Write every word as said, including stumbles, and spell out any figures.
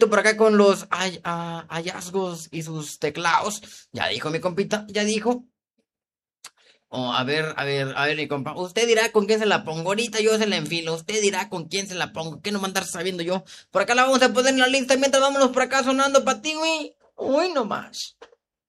compito por acá con los hay- ah, hallazgos y sus teclados. Ya dijo mi compita, ya dijo. Oh, a ver, a ver, a ver, mi compa. Usted dirá con quién se la pongo. Ahorita yo se la enfilo. Usted dirá con quién se la pongo. ¿Qué no va a andar sabiendo yo? Por acá la vamos a poner en la lista mientras vámonos por acá sonando para ti, güey. Uy, no más.